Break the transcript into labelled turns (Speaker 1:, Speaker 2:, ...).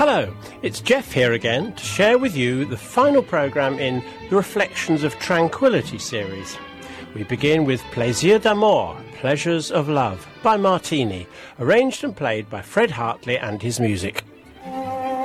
Speaker 1: Hello, it's Jeff here again to share with you the final programme in the Reflections of Tranquility series. We begin with Plaisir d'amour, Pleasures of Love, by Martini, arranged and played by Fred Hartley and his music.